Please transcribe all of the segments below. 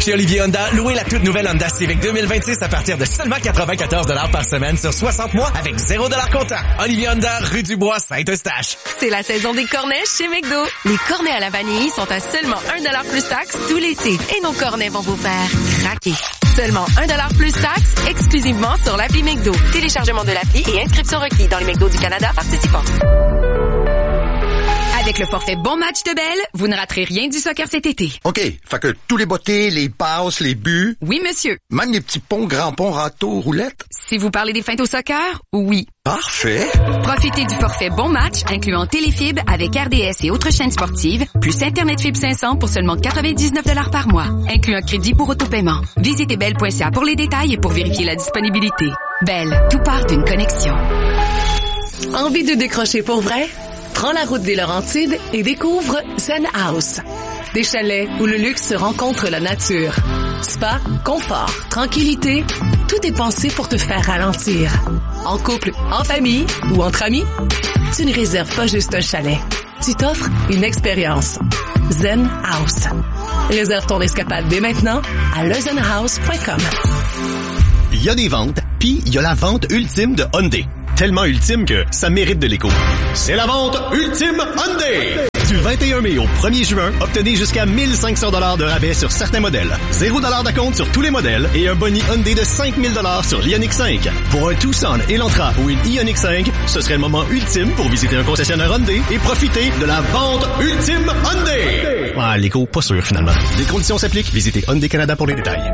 Chez Olivier Honda, louez la toute nouvelle Honda Civic 2026 à partir de seulement 94 $ par semaine sur 60 mois avec 0 $ comptant. Olivier Honda, rue du Bois, Saint-Eustache. C'est la saison des cornets chez McDo. Les cornets à la vanille sont à seulement 1 $ plus taxe tout l'été. Et nos cornets vont vous faire craquer. Seulement 1 $ plus taxe, exclusivement sur l'appli McDo. Téléchargement de l'appli et inscription requis dans les McDo du Canada participants. Avec le forfait Bon Match de Bell, vous ne raterez rien du soccer cet été. OK, fait que tous les bottées, les passes, les buts... Oui, monsieur. Même les petits ponts, grands ponts, râteaux, roulettes? Si vous parlez des feintes au soccer, oui. Parfait. Profitez du forfait Bon Match, incluant Téléfibre avec RDS et autres chaînes sportives, plus Internet Fibre 500 pour seulement 99 $ par mois, inclut un crédit pour autopaiement. Visitez bell.ca pour les détails et pour vérifier la disponibilité. Bell, tout part d'une connexion. Envie de décrocher pour vrai? Prends la route des Laurentides et découvre Zen House. Des chalets où le luxe se rencontre la nature. Spa, confort, tranquillité, tout est pensé pour te faire ralentir. En couple, en famille ou entre amis, tu ne réserves pas juste un chalet. Tu t'offres une expérience. Zen House. Réserve ton escapade dès maintenant à lezenhouse.com. Il y a des ventes, puis il y a la vente ultime de Hyundai. Tellement ultime que ça mérite de l'écho. C'est la vente ultime Hyundai! Du 21 mai au 1er juin, obtenez jusqu'à 1500 $ de rabais sur certains modèles. 0 $ d'acompte sur tous les modèles et un boni Hyundai de 5000 $ sur l'Ioniq 5. Pour un Tucson, Elantra ou une Ioniq 5, ce serait le moment ultime pour visiter un concessionnaire Hyundai et profiter de la vente ultime Hyundai! Ah, l'écho, pas sûr finalement. Les conditions s'appliquent. Visitez Hyundai Canada pour les détails.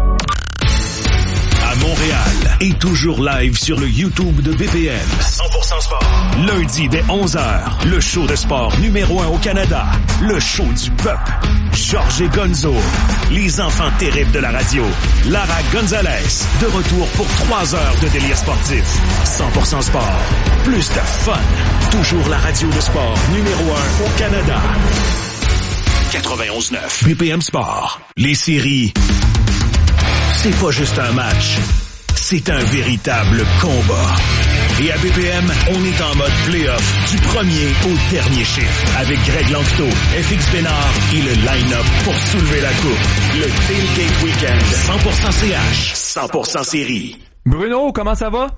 Montréal est toujours live sur le YouTube de BPM. 100% sport. Lundi dès 11h, le show de sport numéro 1 au Canada. Le show du peuple. Georges et Gonzo. Les enfants terribles de la radio. Lara Gonzalez. De retour pour 3 heures de délire sportif. 100% sport. Plus de fun. Toujours la radio de sport numéro 1 au Canada. 91.9 BPM Sport. Les séries... c'est pas juste un match, c'est un véritable combat. Et à BPM, on est en mode play-off du premier au dernier chiffre avec Greg Langto, FX Bénard et le line-up pour soulever la coupe. Le Tailgate Weekend, 100% CH, 100% série. Bruno, comment ça va?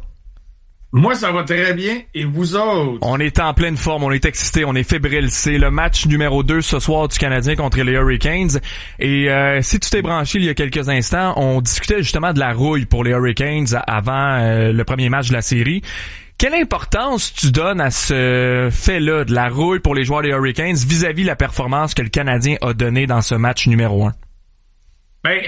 Moi, ça va très bien. Et vous autres? On est en pleine forme, on est excités, on est fébrile. C'est le match numéro 2 ce soir du Canadien contre les Hurricanes. Et si tu t'es branché il y a quelques instants, on discutait justement de la rouille pour les Hurricanes avant le premier match de la série. Quelle importance tu donnes à ce fait-là de la rouille pour les joueurs des Hurricanes vis-à-vis la performance que le Canadien a donnée dans ce match numéro 1? Ben,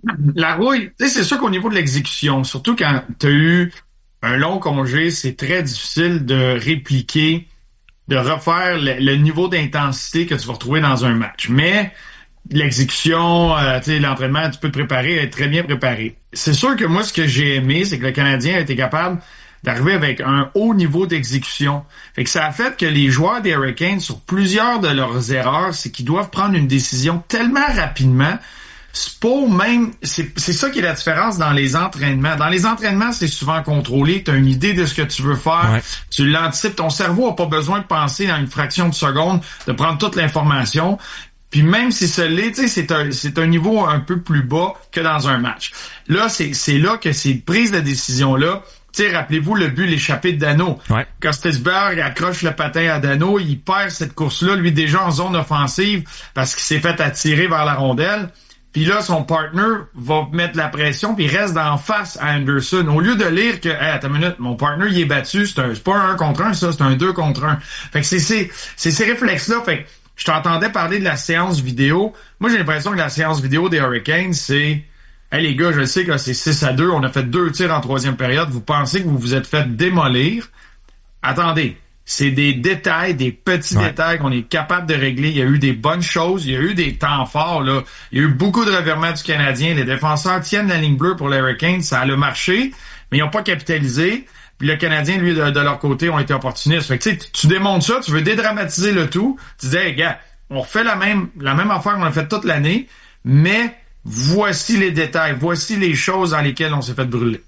la rouille, tu sais, c'est sûr qu'au niveau de l'exécution, surtout quand tu as eu un long congé, c'est très difficile de répliquer, de refaire le niveau d'intensité que tu vas retrouver dans un match. Mais l'exécution, tu sais, l'entraînement, tu peux te préparer, être très bien préparé. C'est sûr que moi, ce que j'ai aimé, c'est que le Canadien a été capable d'arriver avec un haut niveau d'exécution. Fait que ça a fait que les joueurs des Hurricanes, sur plusieurs de leurs erreurs, c'est qu'ils doivent prendre une décision tellement rapidement. C'est pas même, c'est ça qui est la différence dans les entraînements. Dans les entraînements, c'est souvent contrôlé. Tu as une idée de ce que tu veux faire. Ouais. Tu l'anticipes. Ton cerveau a pas besoin de penser dans une fraction de seconde, de prendre toute l'information. Puis même si ce l'est, tu sais, c'est un niveau un peu plus bas que dans un match. Là, c'est là que ces prises de décision-là, tu sais, rappelez-vous le but, l'échappée de Danault. Ouais. Kostisberg accroche le patin à Danault, il perd cette course-là, lui déjà en zone offensive parce qu'il s'est fait attirer vers la rondelle. Puis là, son partner va mettre la pression, puis il reste d'en face à Anderson. Au lieu de lire que, hey, attends une minute, mon partner, il est battu, c'est pas un 1 contre 1, ça, c'est un 2 contre 1. Fait que c'est ces réflexes-là. Fait que je t'entendais parler de la séance vidéo. Moi, j'ai l'impression que la séance vidéo des Hurricanes, c'est, hey les gars, je sais que c'est 6-2, on a fait 2 tirs en troisième période, vous pensez que vous vous êtes fait démolir? Attendez. C'est des détails, des petits détails qu'on est capable de régler. Il y a eu des bonnes choses, il y a eu des temps forts, là. Il y a eu beaucoup de revirements du Canadien. Les défenseurs tiennent la ligne bleue pour les Hurricanes. Ça a le marché, mais ils n'ont pas capitalisé. Puis le Canadien, lui, de leur côté, ont été opportunistes. Fait que tu sais, tu démontres ça, tu veux dédramatiser le tout. Tu dis, hey, gars, on refait la même affaire qu'on a fait toute l'année, mais voici les détails, voici les choses dans lesquelles on s'est fait brûler.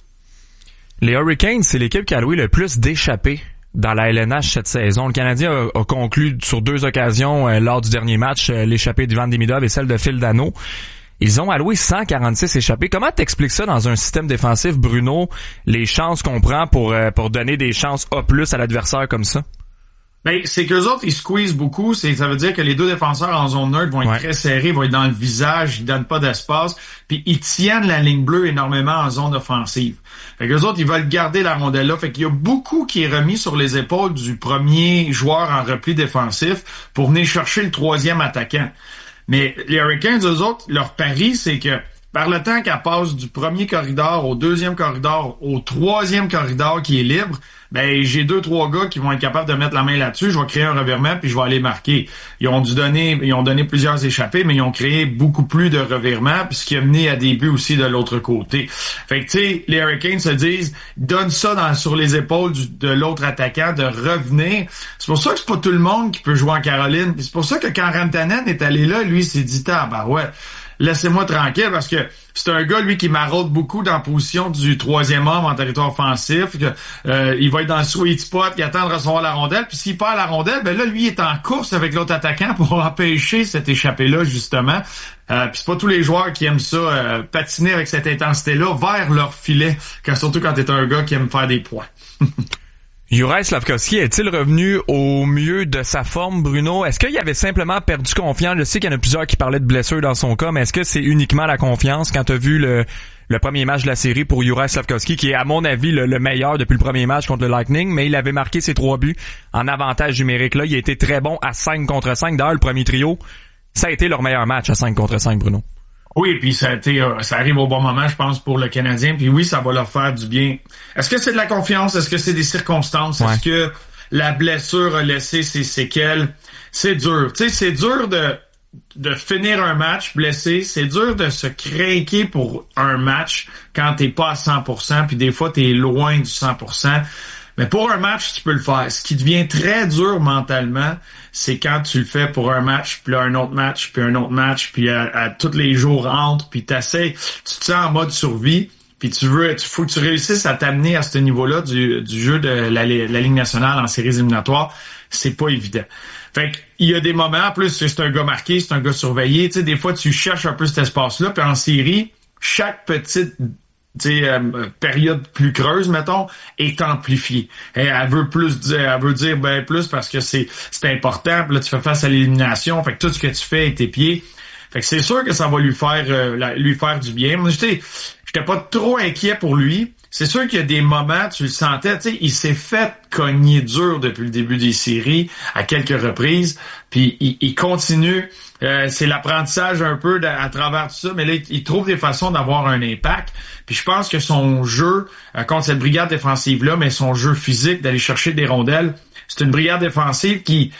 Les Hurricanes, c'est l'équipe qui a alloué le plus d'échappées dans la LNH cette saison. Le Canadien a conclu sur 2 occasions lors du dernier match, l'échappée d'Ivan Demidov et celle de Phil Danault. Ils ont alloué 146 échappés. Comment t'expliques ça dans un système défensif, Bruno, les chances qu'on prend pour donner des chances A+ à l'adversaire comme ça? Ben, c'est qu'eux autres, ils squeezent beaucoup. Ça veut dire que les deux défenseurs en zone neutre vont être très serrés, vont être dans le visage, ils donnent pas d'espace, puis ils tiennent la ligne bleue énormément en zone offensive. Fait qu'eux autres, ils veulent garder la rondelle là. Fait qu'il y a beaucoup qui est remis sur les épaules du premier joueur en repli défensif pour venir chercher le troisième attaquant. Mais les Hurricanes, eux autres, leur pari, c'est que par le temps qu'elle passe du premier corridor au deuxième corridor au troisième corridor qui est libre, ben j'ai 2-3 gars qui vont être capables de mettre la main là-dessus, je vais créer un revirement puis je vais aller marquer. Ils ont donné plusieurs échappés, mais ils ont créé beaucoup plus de revirements, puis ce qui a mené à des buts aussi de l'autre côté. Fait que tu sais, les Hurricanes se disent, donne ça sur les épaules de l'autre attaquant de revenir. C'est pour ça que c'est pas tout le monde qui peut jouer en Caroline. Puis c'est pour ça que quand Rantanen est allé là, lui il s'est dit laissez-moi tranquille parce que c'est un gars, lui, qui maraude beaucoup dans la position du troisième homme en territoire offensif. Il va être dans le sweet spot, il attend de recevoir la rondelle. Puis s'il perd la rondelle, ben là, lui, il est en course avec l'autre attaquant pour empêcher cette échappée-là, justement. Puis c'est pas tous les joueurs qui aiment ça, patiner avec cette intensité-là vers leur filet, surtout quand t'es un gars qui aime faire des points. Juraj Slafkovský est-il revenu au mieux de sa forme, Bruno? Est-ce qu'il avait simplement perdu confiance? Je sais qu'il y en a plusieurs qui parlaient de blessure dans son cas, mais est-ce que c'est uniquement la confiance quand tu as vu le premier match de la série pour Juraj Slafkovský, qui est à mon avis le meilleur depuis le premier match contre le Lightning, mais il avait marqué ses 3 buts en avantage numérique. Là, il a été très bon à 5 contre 5. D'ailleurs, le premier trio, ça a été leur meilleur match à 5 contre 5, Bruno. Oui, puis ça arrive au bon moment, je pense, pour le Canadien. Puis oui, ça va leur faire du bien. Est-ce que c'est de la confiance? Est-ce que c'est des circonstances? Est-ce que la blessure a laissé ses séquelles? C'est dur. Tu sais, c'est dur de finir un match blessé. C'est dur de se craquer pour un match quand t'es pas à 100%. Puis des fois, t'es loin du 100%. Mais pour un match, tu peux le faire. Ce qui devient très dur mentalement, c'est quand tu le fais pour un match, puis là, un autre match, puis un autre match, puis à tous les jours entre, puis tu te sens en mode survie, puis faut que tu réussisses à t'amener à ce niveau-là du jeu de la Ligue nationale en séries éliminatoires. C'est pas évident. Fait qu'il y a des moments, en plus, c'est un gars marqué, c'est un gars surveillé, tu sais, des fois, tu cherches un peu cet espace-là, puis en série, chaque petite période plus creuse, mettons, est amplifiée. Elle veut dire plus parce que c'est important. Puis là, tu fais face à l'élimination. Fait que tout ce que tu fais avec tes pieds. Fait que c'est sûr que ça va lui faire du bien. Moi, j'étais pas trop inquiet pour lui. C'est sûr qu'il y a des moments, tu le sentais, tu sais, il s'est fait cogner dur depuis le début des séries à quelques reprises, puis il continue. C'est l'apprentissage un peu à travers tout ça, mais là, il trouve des façons d'avoir un impact. Puis je pense que son jeu contre cette brigade défensive-là, mais son jeu physique, d'aller chercher des rondelles, c'est une brigade défensive qui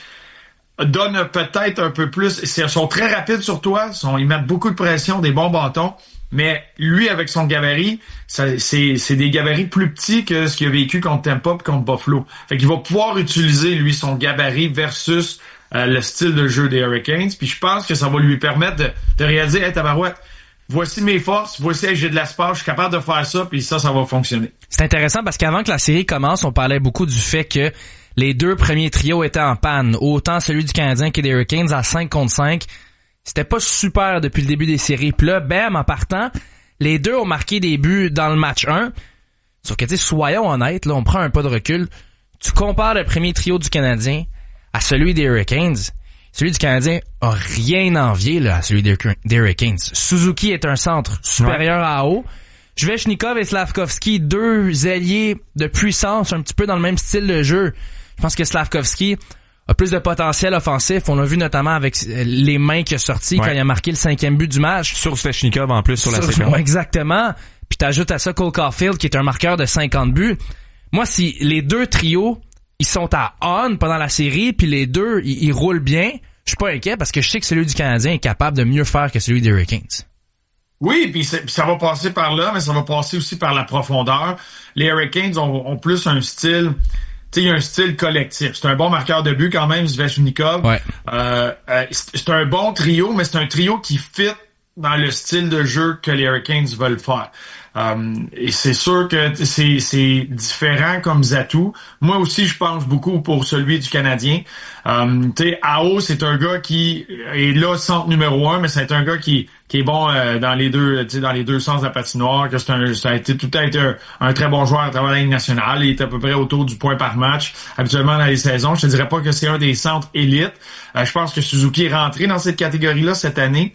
donne peut-être un peu plus. Ils sont très rapides sur toi, ils mettent beaucoup de pression, des bons bâtons. Mais lui, avec son gabarit, c'est des gabarits plus petits que ce qu'il a vécu contre Tampa et contre Buffalo. Fait qu'il va pouvoir utiliser, lui, son gabarit versus le style de jeu des Hurricanes. Puis je pense que ça va lui permettre de réaliser, hey, tabarouette, voici mes forces, voici, j'ai de l'espace, je suis capable de faire ça, puis ça va fonctionner. C'est intéressant parce qu'avant que la série commence, on parlait beaucoup du fait que les 2 premiers trios étaient en panne. Autant celui du Canadien que des Hurricanes à 5 contre 5. C'était pas super depuis le début des séries. Puis là, bam, en partant, les 2 ont marqué des buts dans le match 1. Sauf que, tu sais, soyons honnêtes, là, on prend un pas de recul. Tu compares le premier trio du Canadien à celui des Hurricanes. Celui du Canadien a rien envié, là, à celui des Hurricanes. Suzuki est un centre supérieur à haut. Svechnikov et Slafkovský, 2 ailiers de puissance, un petit peu dans le même style de jeu. Je pense que Slafkovský a plus de potentiel offensif. On l'a vu notamment avec les mains qu'il a sorties quand il a marqué le 5e but du match. Sur Svechnikov en plus sur la séquence. Exactement. Puis t'ajoutes à ça Cole Caulfield qui est un marqueur de 50 buts. Moi, si les 2 trios, ils sont à on pendant la série, puis les 2, ils roulent bien, je suis pas inquiet parce que je sais que celui du Canadien est capable de mieux faire que celui des Hurricanes. Oui, puis ça va passer par là, mais ça va passer aussi par la profondeur. Les Hurricanes ont plus un style... Tu sais, il y a un style collectif. C'est un bon marqueur de but quand même, Svechnikov. Ouais. C'est un bon trio, mais c'est un trio qui fit dans le style de jeu que les Hurricanes veulent faire. Et c'est sûr que c'est différent comme atout. Moi aussi, je pense beaucoup pour celui du Canadien. Tu sais, Aho, c'est un gars qui est là centre numéro 1, mais c'est un gars qui est bon dans les deux sens de la patinoire. Que ça a été un très bon joueur à travers la Ligue nationale. Il est à peu près autour du point par match habituellement dans les saisons. Je te dirais pas que c'est un des centres élites. Je pense que Suzuki est rentré dans cette catégorie-là cette année.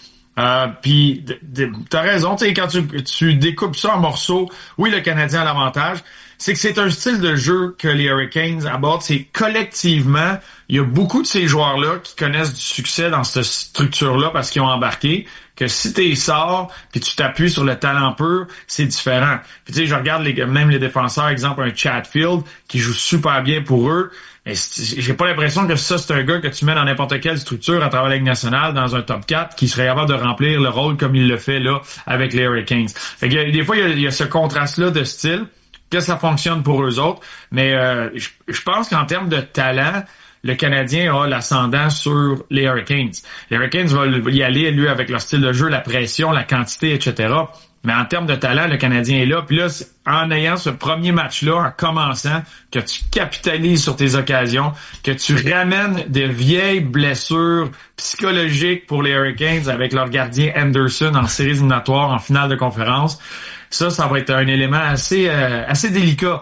Puis t'as raison, tu sais, quand tu découpes ça en morceaux, oui, le Canadien a l'avantage. C'est que c'est un style de jeu que les Hurricanes abordent. C'est collectivement, il y a beaucoup de ces joueurs-là qui connaissent du succès dans cette structure-là parce qu'ils ont embarqué. Que si t'es sors puis tu t'appuies sur le talent pur, c'est différent. Puis tu sais, je regarde même les défenseurs, exemple un Chatfield qui joue super bien pour eux. Mais j'ai pas l'impression que ça, c'est un gars que tu mets dans n'importe quelle structure à travers la Ligue nationale, dans un top 4, qui serait capable de remplir le rôle comme il le fait là avec les Hurricanes. Fait que des fois, il y a ce contraste-là de style, que ça fonctionne pour eux autres. Mais je pense qu'en termes de talent, le Canadien a l'ascendant sur les Hurricanes. Les Hurricanes vont y aller, lui, avec leur style de jeu, la pression, la quantité, etc. Mais en termes de talent, le Canadien est là. Puis là, en ayant ce premier match-là, en commençant, que tu capitalises sur tes occasions, que tu ramènes des vieilles blessures psychologiques pour les Hurricanes avec leur gardien Anderson en séries éliminatoires, en finale de conférence, ça va être un élément assez délicat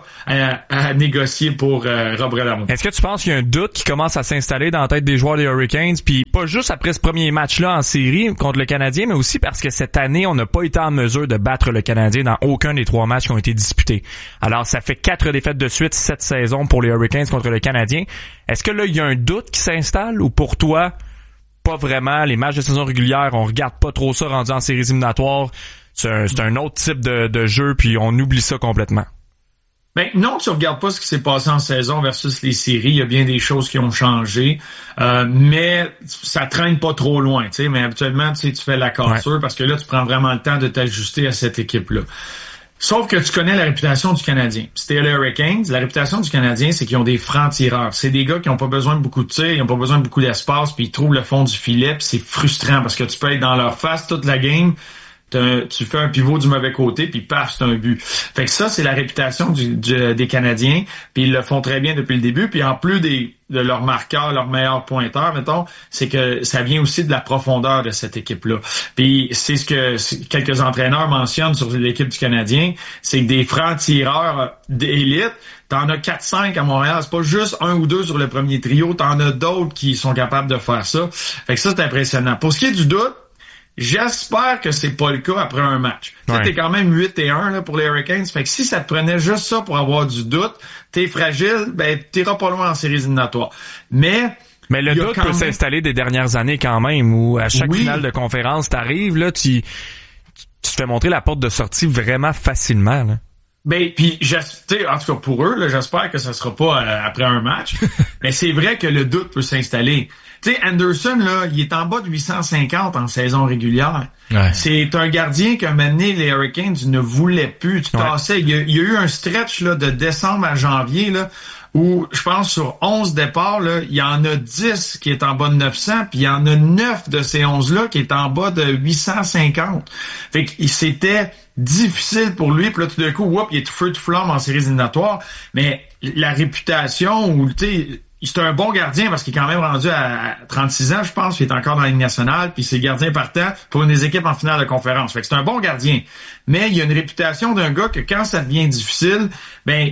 à négocier pour Rob Brillamont. Est-ce que tu penses qu'il y a un doute qui commence à s'installer dans la tête des joueurs des Hurricanes, puis pas juste après ce premier match-là en série contre le Canadien, mais aussi parce que cette année, on n'a pas été en mesure de battre le Canadien dans aucun des 3 matchs qui ont été disputés. Alors, ça fait 4 défaites de suite cette saison pour les Hurricanes contre le Canadien. Est-ce que là, il y a un doute qui s'installe ou pour toi, pas vraiment, les matchs de saison régulière, on regarde pas trop ça rendu en séries éliminatoires? C'est un autre type de jeu, puis on oublie ça complètement. Ben non, tu regardes pas ce qui s'est passé en saison versus les séries. Il y a bien des choses qui ont changé, mais ça traîne pas trop loin. Tu sais, mais habituellement, tu fais la cassure parce que là, tu prends vraiment le temps de t'ajuster à cette équipe-là. Sauf que tu connais la réputation du Canadien. C'était les Hurricanes. La réputation du Canadien, c'est qu'ils ont des francs-tireurs. C'est des gars qui ont pas besoin de beaucoup de tirs, ils ont pas besoin de beaucoup d'espace, puis ils trouvent le fond du filet, puis c'est frustrant parce que tu peux être dans leur face toute la game. Tu fais un pivot du mauvais côté, puis paf, c'est un but. Fait que ça, c'est la réputation des Canadiens, puis ils le font très bien depuis le début. Puis en plus de leur marqueur, leur meilleur pointeur, mettons, c'est que ça vient aussi de la profondeur de cette équipe-là. Puis c'est ce que quelques entraîneurs mentionnent sur l'équipe du Canadien, c'est que des francs-tireurs d'élite, t'en as 4-5 à Montréal. C'est pas juste 1 ou 2 sur le premier trio, t'en as d'autres qui sont capables de faire ça. Fait que ça, c'est impressionnant. Pour ce qui est du doute, j'espère que c'est pas le cas après un match. Ouais. T'es quand même 8-1 là, pour les Hurricanes. Fait que si ça te prenait juste ça pour avoir du doute, t'es fragile, ben t'iras pas loin en séries éliminatoires. Mais le doute peut s'installer des dernières années quand même, où à chaque finale de conférence, t'arrives, là, tu te fais montrer la porte de sortie vraiment facilement, là. Ben puis en tout cas pour eux là, j'espère que ça sera pas après un match. Mais c'est vrai que le doute peut s'installer. Tu sais, Anderson là, il est en bas de 850 en saison régulière. Ouais. C'est un gardien qu'à un moment donné, les Hurricanes ne voulaient plus. Tu tassais. Il y a eu un stretch là de décembre à janvier là où je pense sur 11 départs là, il y en a 10 qui est en bas de 900, puis il y en a 9 de ces 11 là qui est en bas de 850. Fait que c'était difficile pour lui, puis là tout d'un coup, il est feu de flamme en séries éliminatoires, mais la réputation ou tu sais, c'est un bon gardien parce qu'il est quand même rendu à 36 ans, je pense, il est encore dans la Ligue nationale, puis c'est gardien partant pour une des équipes en finale de conférence. Fait que c'est un bon gardien. Mais il y a une réputation d'un gars que quand ça devient difficile, ben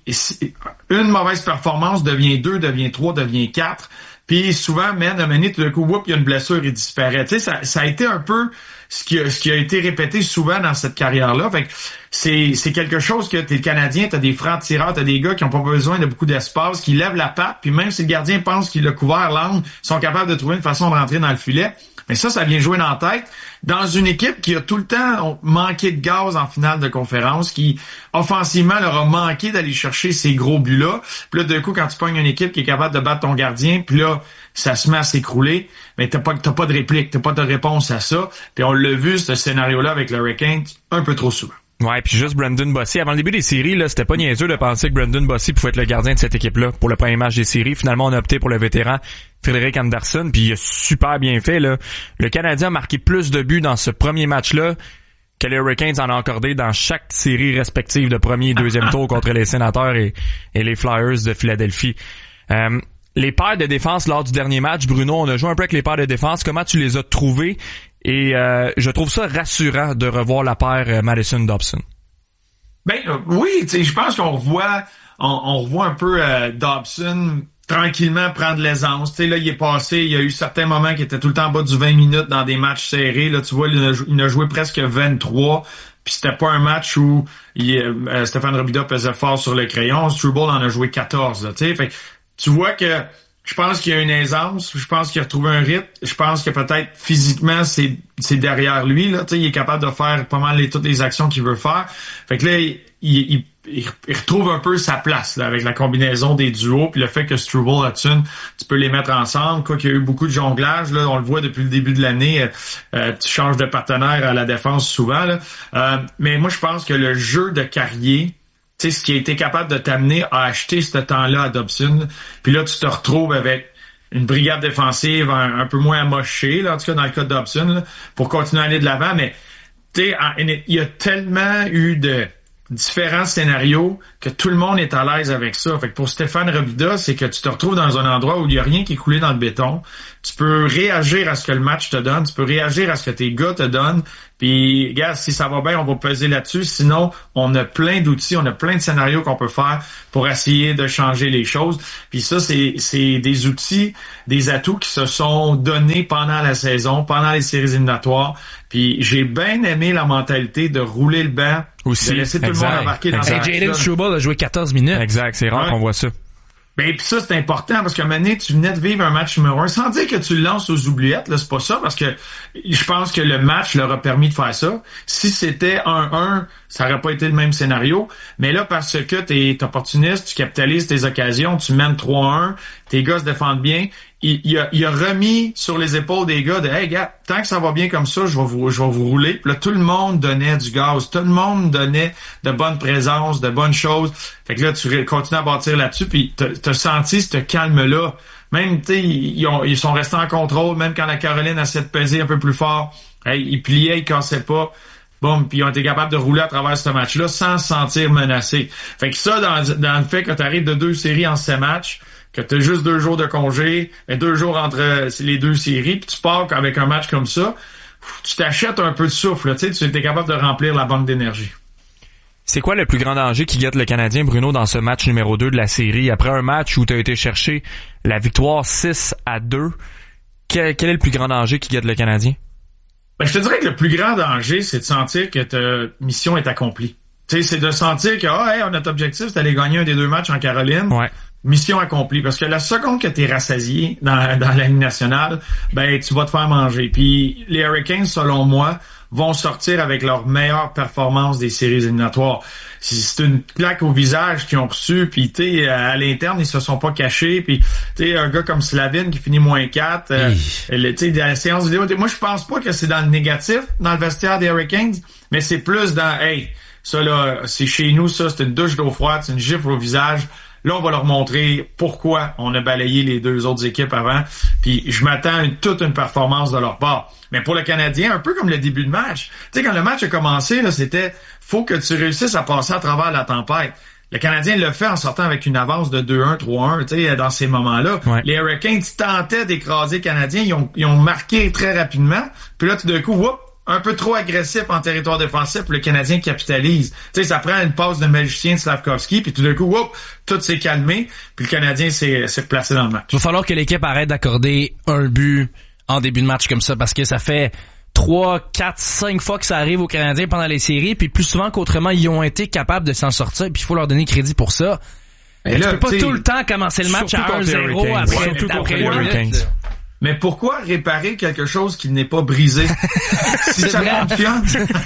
une mauvaise performance devient 2, devient 3, devient 4. Puis souvent, man, à un moment donné, tout d'un coup, il y a une blessure, il disparaît. Tu sais, ça a été un peu ce qui a été répété souvent dans cette carrière-là. Fait que c'est quelque chose que t'es le Canadien, t'as des francs-tireurs, t'as des gars qui ont pas besoin de beaucoup d'espace, qui lèvent la patte, puis même si le gardien pense qu'il a couvert l'angle, ils sont capables de trouver une façon de rentrer dans le filet. Mais ça vient jouer dans la tête dans une équipe qui a tout le temps manqué de gaz en finale de conférence, qui offensivement leur a manqué d'aller chercher ces gros buts-là. Puis là, d'un coup, quand tu pognes une équipe qui est capable de battre ton gardien, puis là, ça se met à s'écrouler, mais t'as pas de réplique, t'as pas de réponse à ça. Puis on l'a vu, ce scénario-là avec le Hurricanes, un peu trop souvent. Ouais, puis juste Brandon Bossy. Avant le début des séries, là, c'était pas niaiseux de penser que Brandon Bossy pouvait être le gardien de cette équipe-là pour le premier match des séries. Finalement, on a opté pour le vétéran Frederick Anderson, puis il a super bien fait, là. Le Canadien a marqué plus de buts dans ce premier match-là que les Hurricanes en ont accordé dans chaque série respective de premier et deuxième tour contre les Sénateurs et les Flyers de Philadelphie. Les paires de défense lors du dernier match, Bruno, on a joué un peu avec les paires de défense. Comment tu les as trouvées? Et je trouve ça rassurant de revoir la paire Madison-Dobson. Ben oui, tu sais, je pense qu'on revoit un peu Dobson tranquillement prendre l'aisance. Tu sais, là, il y a eu certains moments qui étaient tout le temps en bas du 20 minutes dans des matchs serrés. Là, tu vois, il a joué presque 23. Puis c'était pas un match où Stéphane Robida pesait fort sur le crayon. Struble en a joué 14. Tu sais, fait tu vois que je pense qu'il y a une aisance, je pense qu'il a retrouvé un rythme, je pense que peut-être physiquement c'est derrière lui là, tu sais, il est capable de faire pas mal toutes les actions qu'il veut faire. Fait que là il retrouve un peu sa place là, avec la combinaison des duos puis le fait que Struble Hudson, tu peux les mettre ensemble, quoi qu'il y a eu beaucoup de jonglage là, on le voit depuis le début de l'année, tu changes de partenaire à la défense souvent là. Mais moi je pense que le jeu de Carrier, tu sais, ce qui a été capable de t'amener à acheter ce temps-là à Dobson. Puis là, tu te retrouves avec une brigade défensive un peu moins amochée, là, en tout cas dans le cas de Dobson, là, pour continuer à aller de l'avant. Mais tu sais, il y a tellement eu de différents scénarios que tout le monde est à l'aise avec ça. Fait que pour Stéphane Robida, c'est que tu te retrouves dans un endroit où il y a rien qui est coulé dans le béton. Tu peux réagir à ce que le match te donne, tu peux réagir à ce que tes gars te donnent. Puis, regarde, si ça va bien, on va peser là-dessus. Sinon, on a plein d'outils, on a plein de scénarios qu'on peut faire pour essayer de changer les choses. Puis ça, c'est des outils, des atouts qui se sont donnés pendant la saison, pendant les séries éliminatoires. Puis j'ai bien aimé la mentalité de rouler le banc, aussi, de laisser tout le monde embarquer dans la Jalen Struble a joué 14 minutes. Exact, c'est rare qu'on voit ça. Ben puis ça c'est important parce qu'à un moment donné, tu venais de vivre un match numéro 1 sans dire que tu le lances aux oubliettes, là, c'est pas ça parce que je pense que le match leur a permis de faire ça. Si c'était 1-1, ça aurait pas été le même scénario, mais là parce que t'es opportuniste, tu capitalises tes occasions, tu mènes 3-1, tes gars se défendent bien, il a remis sur les épaules des gars de hey gars, tant que ça va bien comme ça, je vais vous rouler. Puis là tout le monde donnait du gaz, tout le monde donnait de bonnes présences, de bonnes choses. Fait que là tu continues à bâtir là-dessus puis t'as senti ce calme-là. Même tu sais ils sont restés en contrôle même quand la Caroline essaie de peser un peu plus fort. Hey, ils pliaient, ils cassaient pas. Bon, puis ils ont été capables de rouler à travers ce match-là sans se sentir menacés. Fait que ça dans le fait que tu arrives de 2 séries en 7 matchs, que tu as juste 2 jours de congé, 2 jours entre les 2 séries, puis tu pars avec un match comme ça, tu t'achètes un peu de souffle, tu sais, tu es capable de remplir la banque d'énergie. C'est quoi le plus grand danger qui guette le Canadien, Bruno, dans ce match numéro 2 de la série? Après un match où tu as été chercher la victoire 6-2, quel est le plus grand danger qui guette le Canadien? Ben, je te dirais que le plus grand danger, c'est de sentir que ta mission est accomplie. Tu sais, c'est de sentir que notre objectif, c'est d'aller gagner un des 2 matchs en Caroline. Ouais. Mission accomplie. Parce que la seconde que t'es rassasié dans la Ligue nationale, ben tu vas te faire manger. Puis les Hurricanes, selon moi, vont sortir avec leur meilleure performance des séries éliminatoires. C'est une claque au visage qu'ils ont reçu, puis tu sais, à l'interne, ils se sont pas cachés, puis tu sais, un gars comme Slavin qui finit -4, tu sais, la séance vidéo, moi je pense pas que c'est dans le négatif, dans le vestiaire des Hurricanes, mais c'est plus dans, hey, ça là, c'est chez nous, ça, c'est une douche d'eau froide, c'est une gifle au visage. Là, on va leur montrer pourquoi on a balayé les 2 autres équipes avant. Puis je m'attends à toute une performance de leur part. Mais pour le Canadien, un peu comme le début de match. Tu sais, quand le match a commencé, là, c'était faut que tu réussisses à passer à travers la tempête. Le Canadien le fait en sortant avec une avance de 2-1, 3-1, tu sais, dans ces moments-là. Ouais. Les Hurricanes tentaient d'écraser les Canadiens. Ils ont marqué très rapidement. Puis là, tout d'un coup, un peu trop agressif en territoire défensif, puis le Canadien capitalise. Tu sais, ça prend une passe de magicien de Slavkovski, puis tout d'un coup, tout s'est calmé, puis le Canadien s'est placé dans le match. Il va falloir que l'équipe arrête d'accorder un but en début de match comme ça, parce que ça fait 3, 4, 5 fois que ça arrive aux Canadiens pendant les séries, puis plus souvent qu'autrement, ils ont été capables de s'en sortir, puis il faut leur donner crédit pour ça. Mais tu peux pas tout le temps commencer le match à 1-0 après les Hurricanes. Mais pourquoi réparer quelque chose qui n'est pas brisé? Si ça fonctionne.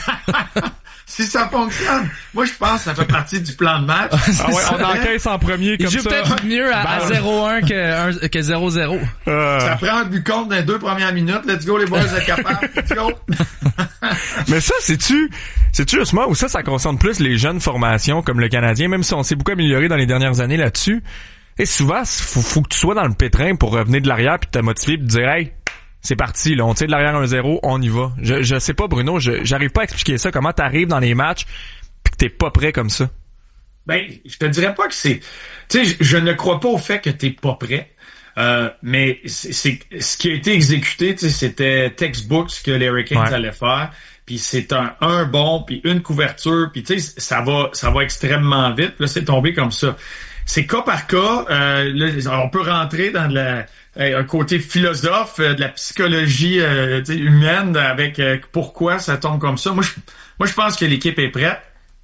Si ça fonctionne. Moi, je pense que ça fait partie du plan de match. Ah ouais, on encaisse en premier comme ça. Il joue peut-être mieux à 0-1 que 0-0. Ça prend un but contre dans les 2 premières minutes. Let's go, les boys, vous êtes capables. Let's go. Mais ça, c'est-tu... C'est juste moi ou ça concerne plus les jeunes formations comme le Canadien, même si on s'est beaucoup amélioré dans les dernières années là-dessus. Et souvent, faut que tu sois dans le pétrin pour revenir de l'arrière puis te motiver puis te dire, hey, c'est parti, là, on tire de l'arrière 1-0, on y va. Je sais pas, Bruno, j'arrive pas à expliquer ça, comment t'arrives dans les matchs puis que t'es pas prêt comme ça. Ben, je te dirais pas que c'est... Tu sais, je ne crois pas au fait que t'es pas prêt. Mais c'est ce qui a été exécuté, tu sais, c'était textbook ce que les Hurricanes allaient faire. Puis c'est un bon, puis une couverture, puis tu sais, ça va extrêmement vite. Là, c'est tombé comme ça. C'est cas par cas. Là, on peut rentrer dans un côté philosophe de la psychologie humaine avec pourquoi ça tombe comme ça. Moi, je pense que l'équipe est prête.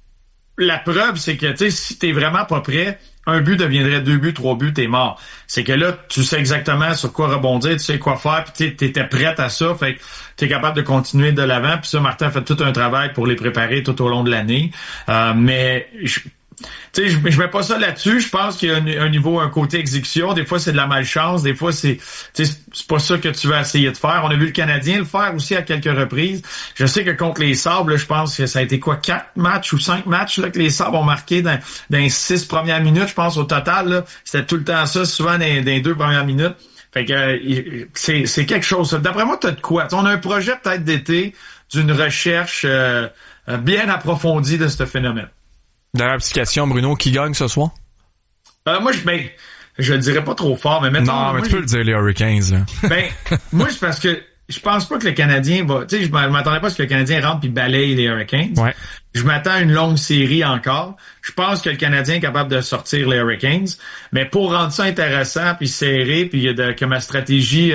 La preuve, c'est que tu sais, si t'es vraiment pas prêt, un but deviendrait 2 buts, 3 buts, t'es mort. C'est que là, tu sais exactement sur quoi rebondir, tu sais quoi faire, puis t'étais prête à ça, fait que t'es capable de continuer de l'avant. Puis ça, Martin a fait tout un travail pour les préparer tout au long de l'année. Mais tu sais, je mets pas ça là-dessus. Je pense qu'il y a un côté exécution. Des fois, c'est de la malchance. Des fois, c'est pas ça que tu vas essayer de faire. On a vu le Canadien le faire aussi à quelques reprises. Je sais que contre les Sabres, là, je pense que ça a été 4 matchs ou 5 matchs là, que les Sabres ont marqué dans les 6 premières minutes, je pense, au total. Là. C'était tout le temps ça, souvent dans les 2 premières minutes. Fait que c'est quelque chose. D'après moi, t'as de quoi? T'sais, on a un projet peut-être d'été d'une recherche bien approfondie de ce phénomène. Dernière petite question, Bruno, qui gagne ce soir? Moi, je le dirais pas trop fort, mais mettons... Non, mais tu peux le dire, les Hurricanes, là. Moi, c'est parce que je pense pas que le Canadien va... Tu sais, je m'attendais pas à ce que le Canadien rentre puis balaye les Hurricanes. Ouais. Je m'attends à une longue série encore. Je pense que le Canadien est capable de sortir les Hurricanes. Mais pour rendre ça intéressant puis serré, puis que ma stratégie...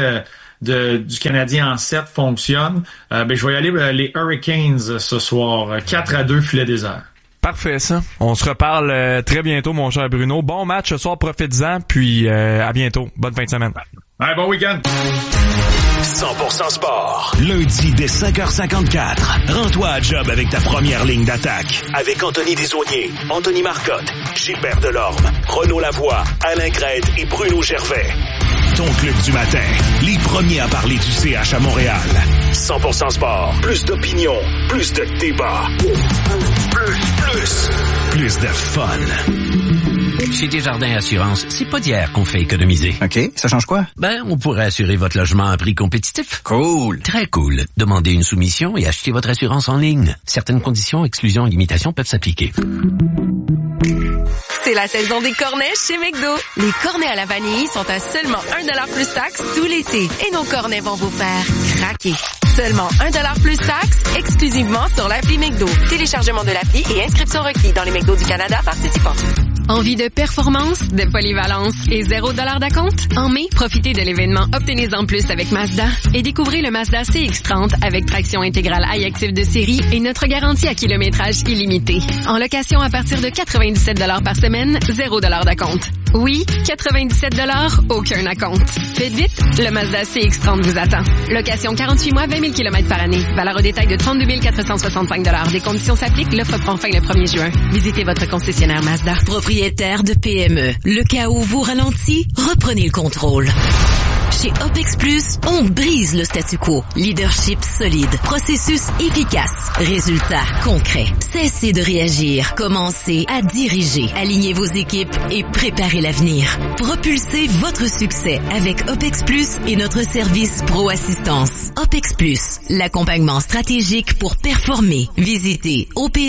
du Canadien en 7 fonctionne, je vais y aller les Hurricanes ce soir. 4-2 filet désert. Parfait, ça. On se reparle très bientôt, mon cher Bruno. Bon match ce soir, profites-en, puis à bientôt. Bonne fin de semaine. Ouais, bon week-end. 100% sport. Lundi dès 5h54. Rends-toi à job avec ta première ligne d'attaque. Avec Anthony Desaulniers, Anthony Marcotte, Gilbert Delorme, Renaud Lavoie, Alain Crête et Bruno Gervais. Ton club du matin. Les premiers à parler du CH à Montréal. 100% sport. Plus d'opinion. Plus de débat. Plus de fun. Chez Desjardins Assurance, c'est pas d'hier qu'on fait économiser. OK. Ça change quoi? On pourrait assurer votre logement à un prix compétitif. Cool. Très cool. Demandez une soumission et achetez votre assurance en ligne. Certaines conditions, exclusions et limitations peuvent s'appliquer. C'est la saison des cornets chez McDo. Les cornets à la vanille sont à seulement 1$ plus taxe tout l'été. Et nos cornets vont vous faire craquer. Seulement 1$ plus taxe, exclusivement sur l'appli McDo. Téléchargement de l'appli et inscription requis dans les McDo du Canada participants. Envie de performance, de polyvalence et $0 d'acompte? En mai, profitez de l'événement Obtenez-en plus avec Mazda et découvrez le Mazda CX-30 avec traction intégrale iActive de série et notre garantie à kilométrage illimité. En location à partir de 97$ par semaine, $0 d'acompte. Oui, 97$, aucun acompte. Faites vite, le Mazda CX-30 vous attend. Location 48 mois, 20 000 km par année. Valeur au détail de 32 465$. Des conditions s'appliquent, l'offre prend fin le 1er juin. Visitez votre concessionnaire Mazda. Propriétaire de PME, le cas où vous ralentit, reprenez le contrôle. Chez OPEX Plus, on brise le statu quo. Leadership solide, processus efficace, résultats concrets. Cessez de réagir, commencez à diriger. Alignez vos équipes et préparez l'avenir. Propulsez votre succès avec OPEX Plus et notre service Pro Assistance. OPEX Plus, l'accompagnement stratégique pour performer. Visitez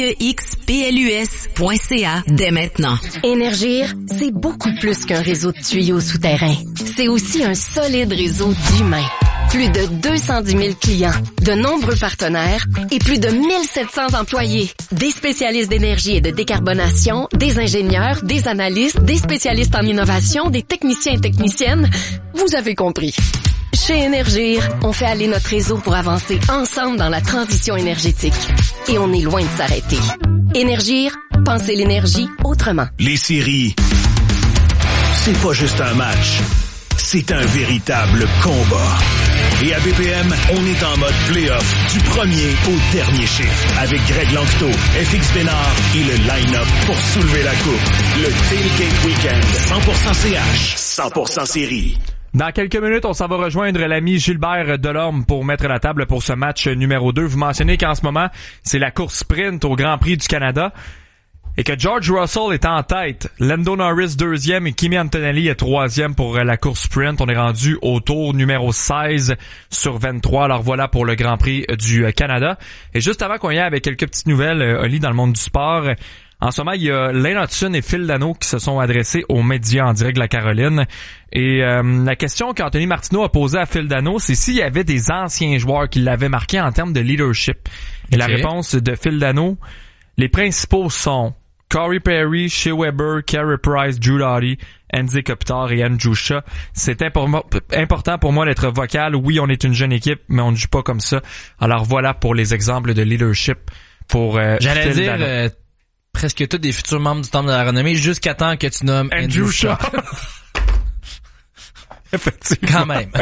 opexplus.ca dès maintenant. Énergir, c'est beaucoup plus qu'un réseau de tuyaux souterrains. C'est aussi un solide réseau d'humains. Plus de 210 000 clients, de nombreux partenaires et plus de 1700 employés. Des spécialistes d'énergie et de décarbonation, des ingénieurs, des analystes, des spécialistes en innovation, des techniciens et techniciennes. Vous avez compris. Chez Énergir, on fait aller notre réseau pour avancer ensemble dans la transition énergétique. Et on est loin de s'arrêter. Énergir, pensez l'énergie autrement. Les séries, c'est pas juste un match. C'est un véritable combat. Et à BPM, on est en mode play-off du premier au dernier chiffre avec Greg Langto, FX Bénard et le line-up pour soulever la coupe. Le Tailgate Weekend, 100% CH, 100% série. Dans quelques minutes, on s'en va rejoindre l'ami Gilbert Delorme pour mettre la table pour ce match numéro 2. Vous mentionnez qu'en ce moment, c'est la course sprint au Grand Prix du Canada et que George Russell est en tête. Lando Norris 2e et Kimi Antonelli est 3e pour la course sprint. On est rendu au tour numéro 16 sur 23. Alors voilà pour le Grand Prix du Canada. Et juste avant qu'on y aille avec quelques petites nouvelles, Oli, dans le monde du sport, en ce moment, il y a Lane Hudson et Phil Dano qui se sont adressés aux médias en direct de la Caroline. Et la question qu'Anthony Martineau a posée à Phil Dano, c'est s'il y avait des anciens joueurs qui l'avaient marqué en termes de leadership. Et la réponse de Phil Dano, les principaux sont Corey Perry, Shea Weber, Carey Price, Drew Doughty, Andy Kopitar et Andrew Shaw. C'est important pour moi d'être vocal. Oui, on est une jeune équipe, mais on ne joue pas comme ça. Alors voilà pour les exemples de leadership pour J'allais Phil dire Dano. presque tous des futurs membres du Temple de la Renommée jusqu'à temps que tu nommes Andrew Shaw. Effectivement. Quand même.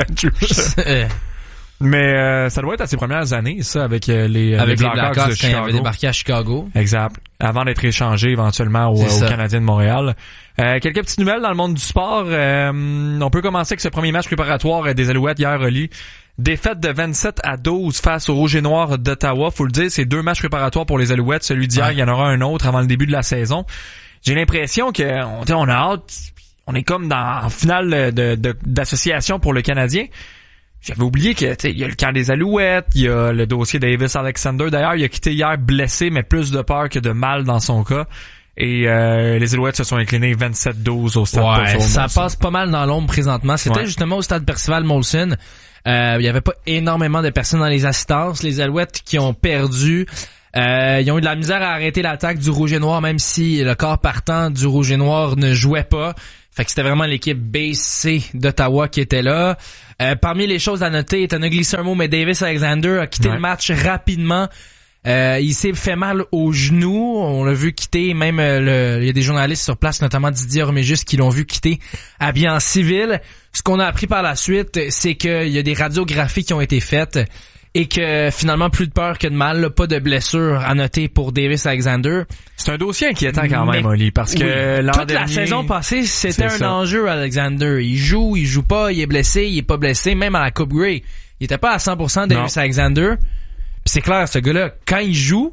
Mais ça doit être à ses premières années, ça, avec les Blackhawks de quand il Chicago. avait débarqué à Chicago. Exact. Avant d'être échangé éventuellement au Canadien de Montréal. Quelques petites nouvelles dans le monde du sport. On peut commencer avec ce premier match préparatoire des Alouettes hier, Oli. Défaite de 27-12 face aux Rouges et Noirs d'Ottawa. Faut le dire, c'est 2 matchs préparatoires pour les Alouettes. Celui d'hier, il y en aura un autre avant le début de la saison. J'ai l'impression que on a hâte. On est comme en finale d'association pour le Canadien. J'avais oublié que il y a le camp des Alouettes, il y a le dossier Davis Alexander. D'ailleurs, il a quitté hier blessé, mais plus de peur que de mal dans son cas. Et les Alouettes se sont inclinés 27-12 au stade Percival ça Molson. passe pas mal dans l'ombre présentement. C'était justement au stade Percival Molson. Il y avait pas énormément de personnes dans les assistances. Les Alouettes qui ont perdu, ils ont eu de la misère à arrêter l'attaque du Rouge et Noir, même si le corps partant du Rouge et Noir ne jouait pas. Fait que c'était vraiment l'équipe BC d'Ottawa qui était là. Parmi les choses à noter, Tanugli Sermo, mais Davis Alexander a quitté le match rapidement. Il s'est fait mal au genou. On l'a vu quitter, même il y a des journalistes sur place, notamment Didier Orméjus, qui l'ont vu quitter habillé en civil. Ce qu'on a appris par la suite, c'est qu'il y a des radiographies qui ont été faites et que finalement plus de peur que de mal, là, pas de blessure à noter pour Davis Alexander. C'est un dossier inquiétant quand même, Oli, parce que l'an toute dernier, la saison passée, c'était c'est un enjeu, Alexander. Il joue pas, il est blessé, il est pas blessé, même à la Coupe Grey. Il était pas à 100% Davis Alexander. Puis c'est clair, ce gars-là, quand il joue,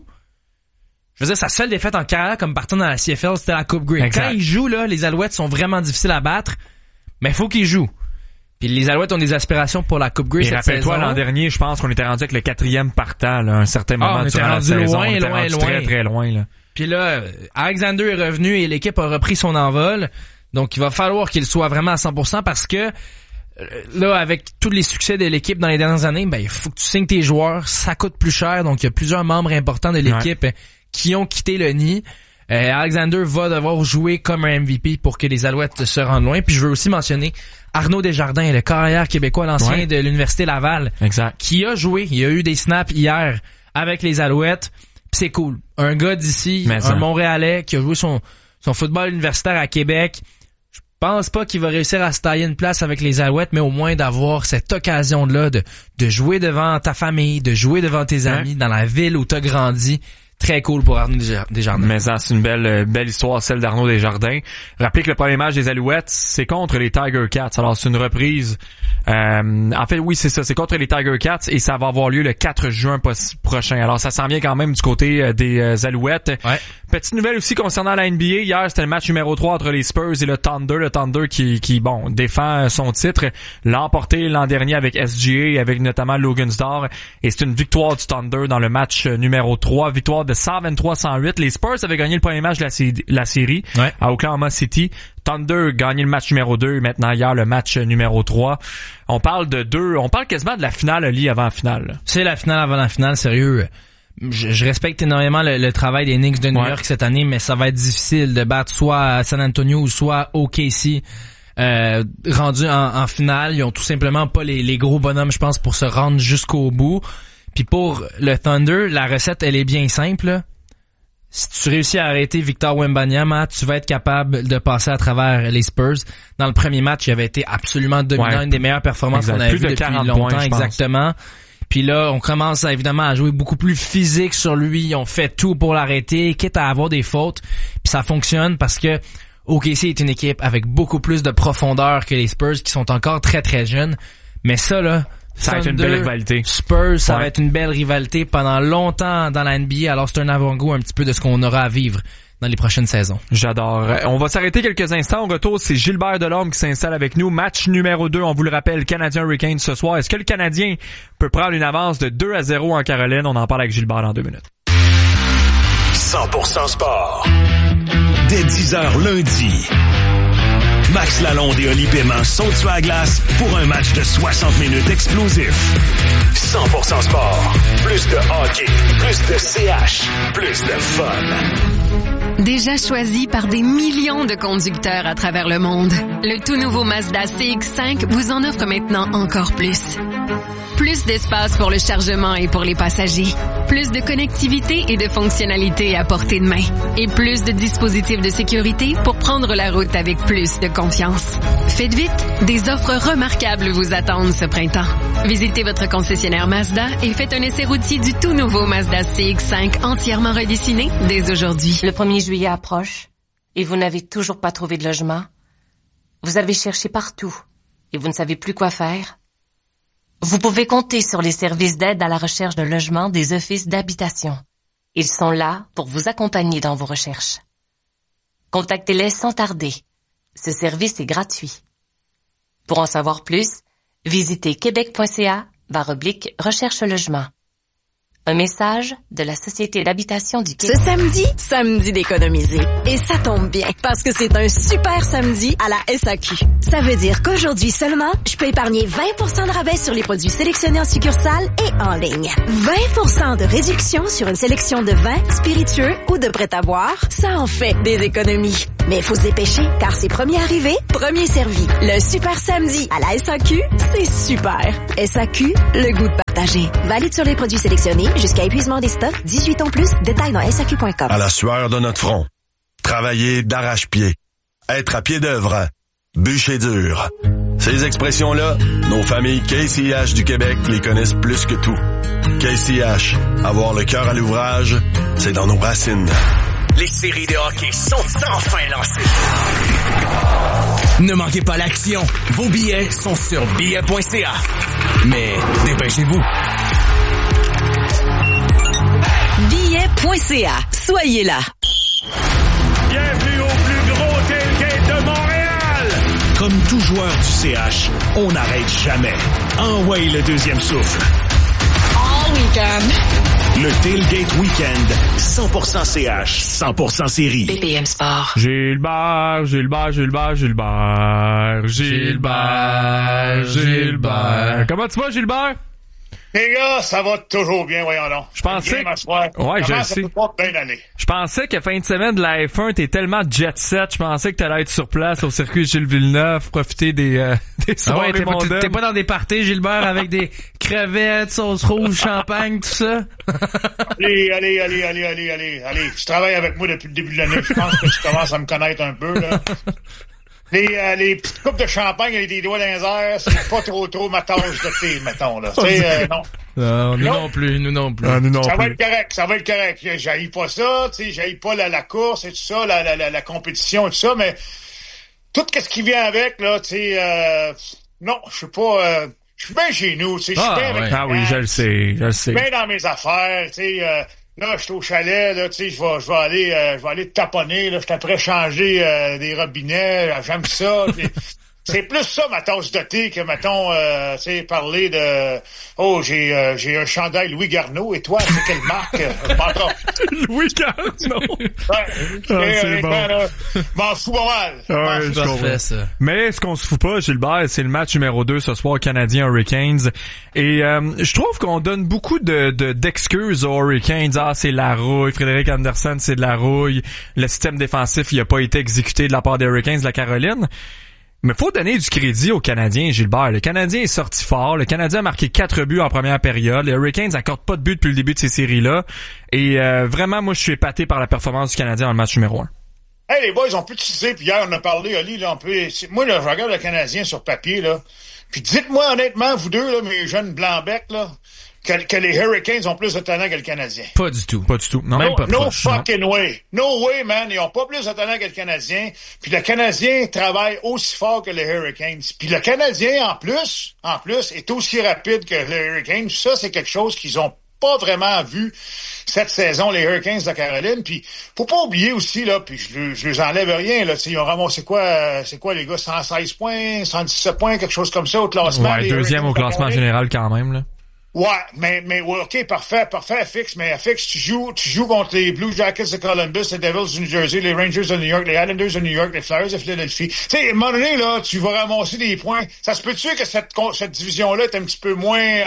je veux dire, sa seule défaite en carrière comme partant dans la CFL, c'était la Coupe Grey. Exact. Quand il joue, là, les Alouettes sont vraiment difficiles à battre, mais faut qu'il joue. Puis les Alouettes ont des aspirations pour la Coupe Grey cette saison. rappelle-toi, l'an dernier, je pense qu'on était rendu avec le 4e partant, là, à un certain moment durant la saison. On était rendu très, très loin, là. Puis là, Alexander est revenu et l'équipe a repris son envol. Donc, il va falloir qu'il soit vraiment à 100% parce que, là, avec tous les succès de l'équipe dans les dernières années, ben, il faut que tu signes tes joueurs. Ça coûte plus cher. Donc, il y a plusieurs membres importants de l'équipe qui ont quitté le nid. Alexander va devoir jouer comme un MVP pour que les Alouettes se rendent loin. Puis je veux aussi mentionner Arnaud Desjardins, le carrière québécois, l'ancien de l'Université Laval, qui a joué. Il a eu des snaps hier avec les Alouettes. Puis c'est cool. Un gars d'ici, un Montréalais qui a joué son football universitaire à Québec. Je pense pas qu'il va réussir à se tailler une place avec les Alouettes, mais au moins d'avoir cette occasion-là de jouer devant ta famille, de jouer devant tes amis dans la ville où t'as grandi. Très cool pour Arnaud Desjardins. Mais c'est une belle histoire, celle d'Arnaud Desjardins. Rappelez que le premier match des Alouettes, c'est contre les Tiger Cats. Alors, c'est une reprise. En fait, oui, c'est ça. C'est contre les Tiger Cats et ça va avoir lieu le 4 juin prochain. Alors, ça s'en vient quand même du côté des Alouettes. Petite nouvelle aussi concernant la NBA. Hier, c'était le match numéro 3 entre les Spurs et le Thunder. Le Thunder qui défend son titre. L'a emporté l'an dernier avec SGA, avec notamment Logan'sdor. Et c'est une victoire du Thunder dans le match numéro 3. Victoire de 123-108. Les Spurs avaient gagné le premier match de la série à Oklahoma City. Thunder gagné le match numéro 2 et maintenant hier le match numéro 3. On parle quasiment de la finale, Oli, avant la finale. C'est la finale avant la finale, sérieux. Je respecte énormément le travail des Knicks de New York cette année, mais ça va être difficile de battre soit à San Antonio ou soit OKC. Rendu en finale, ils ont tout simplement pas les gros bonhommes, je pense, pour se rendre jusqu'au bout. Puis pour le Thunder, la recette, elle est bien simple. Si tu réussis à arrêter Victor Wembanyama, tu vas être capable de passer à travers les Spurs. Dans le premier match, il avait été absolument dominant, une des meilleures performances qu'on avait vues depuis longtemps, exactement. Puis là, on commence évidemment à jouer beaucoup plus physique sur lui. On fait tout pour l'arrêter, quitte à avoir des fautes. Puis ça fonctionne parce que OKC est une équipe avec beaucoup plus de profondeur que les Spurs qui sont encore très très jeunes. Mais ça là, ça va être une belle rivalité. Spurs, ça va être une belle rivalité pendant longtemps dans la NBA. Alors c'est un avant-goût un petit peu de ce qu'on aura à vivre dans les prochaines saisons. J'adore. On va s'arrêter quelques instants. Au retour, c'est Gilbert Delorme qui s'installe avec nous. Match numéro 2, on vous le rappelle, Canadien Hurricanes ce soir. Est-ce que le Canadien peut prendre une avance de 2-0 en Caroline? On en parle avec Gilbert dans 2 minutes. 100% sport. Dès 10h lundi. Max Lalonde et Oli Paiement sont sur la glace pour un match de 60 minutes explosif. 100% sport. Plus de hockey, plus de CH, plus de fun. Déjà choisi par des millions de conducteurs à travers le monde, le tout nouveau Mazda CX-5 vous en offre maintenant encore plus. Plus d'espace pour le chargement et pour les passagers. Plus de connectivité et de fonctionnalités à portée de main. Et plus de dispositifs de sécurité pour prendre la route avec plus de confiance. Faites vite, des offres remarquables vous attendent ce printemps. Visitez votre concessionnaire Mazda et faites un essai routier du tout nouveau Mazda CX-5 entièrement redessiné dès aujourd'hui. Le 1er juillet approche et vous n'avez toujours pas trouvé de logement. Vous avez cherché partout et vous ne savez plus quoi faire. Vous pouvez compter sur les services d'aide à la recherche de logement des offices d'habitation. Ils sont là pour vous accompagner dans vos recherches. Contactez-les sans tarder. Ce service est gratuit. Pour en savoir plus, visitez québec.ca/recherche logement. Un message de la Société d'habitation du Québec. Ce samedi d'économiser. Et ça tombe bien, parce que c'est un super samedi à la SAQ. Ça veut dire qu'aujourd'hui seulement, je peux épargner 20% de rabais sur les produits sélectionnés en succursale et en ligne. 20% de réduction sur une sélection de vins, spiritueux ou de prêt-à-boire. Ça en fait des économies. Mais il faut se dépêcher, car c'est premier arrivé, premier servi. Le super samedi à la SAQ, c'est super. SAQ, le goût de partager. Valide sur les produits sélectionnés jusqu'à épuisement des stocks, 18 ans plus, détails dans SAQ.com. À la sueur de notre front, travailler d'arrache-pied, être à pied d'œuvre, bûcher dur. Ces expressions-là, nos familles KCH du Québec les connaissent plus que tout. KCH, avoir le cœur à l'ouvrage, c'est dans nos racines. Les séries de hockey sont enfin lancées. Ne manquez pas l'action. Vos billets sont sur billets.ca. Mais dépêchez-vous. Billets.ca. Soyez là. Bienvenue au plus gros tailgate de Montréal. Comme tout joueur du CH, on n'arrête jamais. Envoyez le deuxième souffle. All weekend. Le Tailgate Weekend, 100% CH, 100% série. BPM Sport. Gilbert. Comment tu vas, Gilbert? Les gars, ça va toujours bien, voyons donc. Je pensais ouais, je sais. Je pensais que fin de semaine de la F1, t'es tellement jet set, je pensais que t'allais être sur place au circuit Gilles Villeneuve, profiter des soirées mondaines. T'es pas dans des parties, Gilbert, avec des crevettes, sauce rouge, champagne, tout ça? Allez. Tu travailles avec moi depuis le début de l'année. Je pense que tu commences à me connaître un peu, là. Les petites coupes de champagne avec des doigts dans les airs, c'est pas trop ma tasse de thé, mettons, là. Non. Nous non plus. Ça va être correct. J'haïs pas ça, tu sais, j'haïs pas la course et tout ça, la compétition et tout ça, mais tout ce qui vient avec, là, tu sais, non, je suis pas, je suis bien chez nous, tu sais, je suis bien avec oui, je le sais. Je suis bien dans mes affaires, tu sais, là, je suis au chalet, là, tu sais, je vais aller taponner, là, je suis prêt à changer des robinets, j'aime ça. C'est plus ça, ma tasse de thé, que, mettons, tu sais, parler de, j'ai un chandail Louis Garneau, et toi, c'est quelle marque? Louis Garneau! C'est bon. M'en fous pas mal. Je comprends ça. Mais ce qu'on se fout pas, Gilbert, c'est le match numéro 2 ce soir, Canadien Hurricanes. Et je trouve qu'on donne beaucoup d'excuses aux Hurricanes. Ah, c'est la rouille. Frédéric Anderson, c'est de la rouille. Le système défensif, il a pas été exécuté de la part des Hurricanes de la Caroline. Mais faut donner du crédit aux Canadiens, Gilbert. Le Canadien est sorti fort. Le Canadien a marqué 4 buts en première période. Les Hurricanes n'accordent pas de but depuis le début de ces séries-là. Et vraiment, moi, je suis épaté par la performance du Canadien dans le match numéro 1. Hey, les boys, on peut utiliser, puis hier, on a parlé, Oli, là, moi, là, je regarde le Canadien sur papier, là. Puis dites-moi honnêtement, vous deux, là, mes jeunes blancs-becs, là, que les Hurricanes ont plus de talent que le Canadien. Pas du tout. Pas du tout. Non, même pas No proche, fucking way. No way, man. Ils ont pas plus de talent que le Canadien. Puis le Canadien travaille aussi fort que les Hurricanes. Puis le Canadien, en plus, est aussi rapide que les Hurricanes. Ça, c'est quelque chose qu'ils ont pas vraiment vu cette saison, les Hurricanes de Caroline. Puis faut pas oublier aussi, là, puis je les enlève rien, là. Ils ont ramassé c'est quoi, les gars? 116 points, 117 points, quelque chose comme ça au classement. Ouais, deuxième au classement général quand même, là. Ouais, mais ouais, ok, parfait, FX, mais FX, tu joues contre les Blue Jackets de Columbus, les Devils de New Jersey, les Rangers de New York, les Islanders de New York, les Flyers de Philadelphie. Tu sais, à un moment donné, là, tu vas ramasser des points. Ça se peut-tu que cette division-là est un petit peu